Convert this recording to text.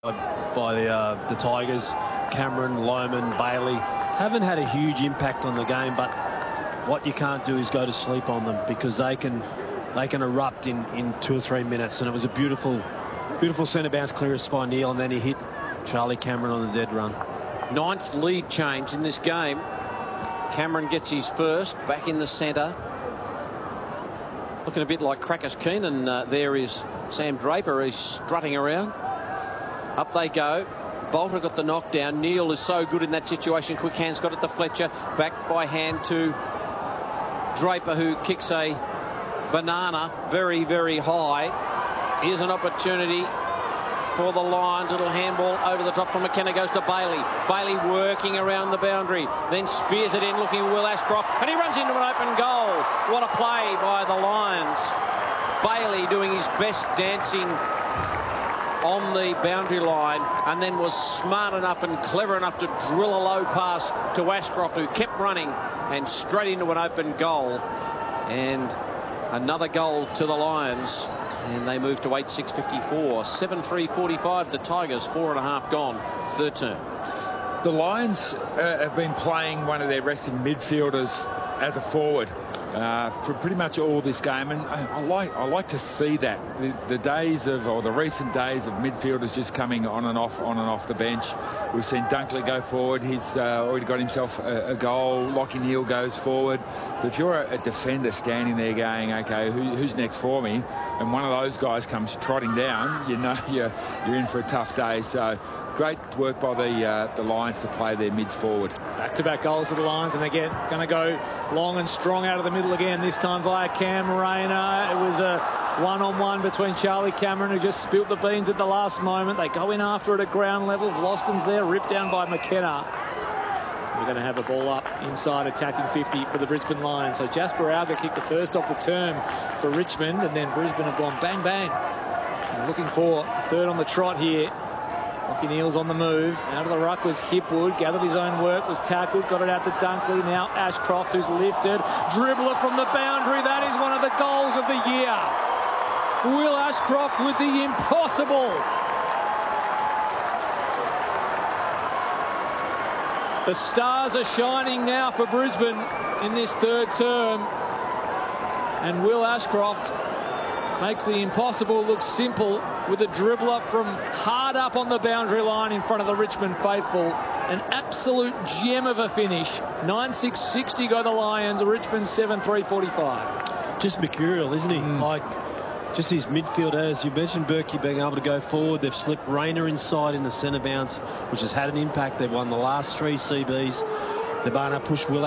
by the Tigers. Cameron, Lohmann, Bailey haven't had a huge impact on the game, but what you can't do is go to sleep on them, because they can erupt in 2 or 3 minutes. And it was a beautiful centre bounce clearance by Neil, and then he hit Charlie Cameron on the dead run. 9th lead change in this game. Cameron gets his first back in the centre. Looking a bit like Crackers Keenan. There is Sam Draper. He's strutting around. Up they go. Bolter got the knockdown. Neil is so good in that situation. Quick hands got it to Fletcher. Back by hand to Draper, who kicks a banana very, very high. Here's an opportunity for the Lions. Little handball over the top from McKenna, goes to Bailey. Bailey working around the boundary, then spears it in, looking at Will Ashcroft, and he runs into an open goal. What a play by the Lions. Bailey doing his best dancing on the boundary line, and then was smart enough and clever enough to drill a low pass to Ashcroft, who kept running and straight into an open goal. And another goal to the Lions, and they move to 8-6-54. 7-3-45. The Tigers 4.5 gone, 13. The Lions have been playing one of their resting midfielders as a forward for pretty much all this game, and I like to see that. The days of, or the recent days of midfielders just coming on and off the bench. We've seen Dunkley go forward. He's already got himself a goal. Lockie Neal goes forward. So if you're a defender standing there going, okay, who's next for me, and one of those guys comes trotting down, you know you're in for a tough day. So great work by the Lions to play their mids forward. Back-to-back goals for the Lions, and they're going to go long and strong out of the middle again, this time via Cam Rayner. It was a one-on-one between Charlie Cameron, who just spilt the beans at the last moment. They go in after it at ground level. Vlosten's there, ripped down by McKenna. We're going to have a ball up inside attacking 50 for the Brisbane Lions. So Jasper Alger kicked the first off the term for Richmond, and then Brisbane have gone bang, bang. And looking for third on the trot here. Lockie Neal's on the move. Out of the ruck was Hipwood. Gathered his own work. Was tackled. Got it out to Dunkley. Now Ashcroft, who's lifted. Dribbler from the boundary. That is one of the goals of the year. Will Ashcroft with the impossible. The stars are shining now for Brisbane in this third term. And Will Ashcroft makes the impossible look simple with a dribbler from hard up on the boundary line in front of the Richmond faithful. An absolute gem of a finish. 9-6-60 go the Lions. Richmond 7-3-45. Just mercurial, isn't he? Like, just his midfield, as you mentioned, Berkey being able to go forward. They've slipped Rayner inside in the centre bounce, which has had an impact. They've won the last 3 CBs. They've been able to push Will